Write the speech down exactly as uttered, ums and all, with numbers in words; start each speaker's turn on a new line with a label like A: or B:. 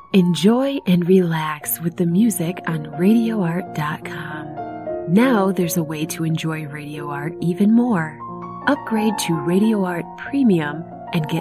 A: Enjoy and relax with the music on radio art dot com. Now there's a way to enjoy Radio Art even more. Upgrade to Radio Art Premium and get